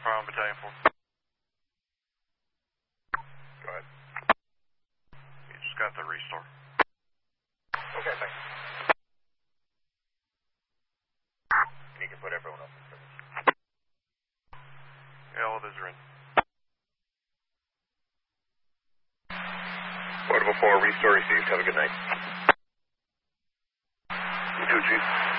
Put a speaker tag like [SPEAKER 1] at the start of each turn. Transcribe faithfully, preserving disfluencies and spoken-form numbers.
[SPEAKER 1] Fire on Battalion four.
[SPEAKER 2] Go ahead.
[SPEAKER 1] You just got the restore.
[SPEAKER 2] Okay, thanks. And you can put everyone else in service.
[SPEAKER 1] Yeah, all of those are in.
[SPEAKER 2] Portable four, restore received. Have a good night.
[SPEAKER 1] You too, Chief.